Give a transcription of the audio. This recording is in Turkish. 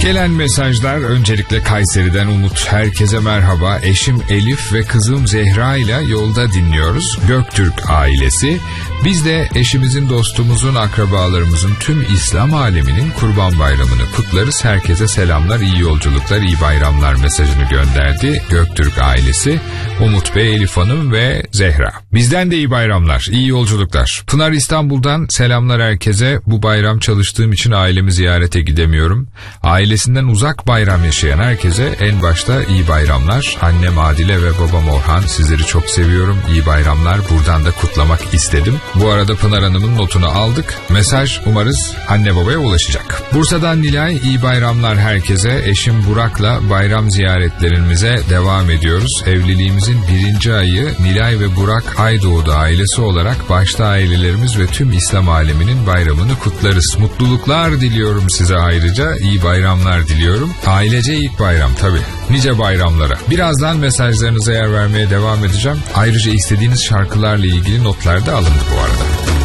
Gelen mesajlar öncelikle Kayseri'den Umut. Herkese merhaba. Eşim Elif ve kızım Zehra ile yolda dinliyoruz. Göktürk ailesi. Biz de eşimizin, dostumuzun, akrabalarımızın, tüm İslam aleminin Kurban Bayramı'nı kutlarız. Herkese selamlar, iyi yolculuklar, iyi bayramlar mesajını gönderdi Göktürk ailesi. Umut Bey, Elif Hanım ve Zehra. Bizden de iyi bayramlar, iyi yolculuklar. Pınar İstanbul'dan selamlar herkese. Bu bayram çalıştığım için ailemi ziyarete gidemiyorum. Ailesinden uzak bayram yaşayan herkese en başta iyi bayramlar. Annem Adile ve babam Orhan, sizleri çok seviyorum. İyi bayramlar, buradan da kutlamak istedim. Bu arada Pınar Hanım'ın notunu aldık. Mesaj umarız anne babaya ulaşacak. Bursa'dan Nilay, iyi bayramlar herkese. Eşim Burak'la bayram ziyaretlerimize devam ediyoruz. Evliliğimizin 1. ayı. Nilay ve Burak Aydoğdu ailesi olarak başta ailelerimiz ve tüm İslam aleminin bayramını kutlarız. Mutluluklar diliyorum size ayrıca. İyi bayramlar diliyorum. Ailece ilk bayram tabii. Nice bayramlara. Birazdan mesajlarınıza yer vermeye devam edeceğim. Ayrıca istediğiniz şarkılarla ilgili notlar da alındı bu arada.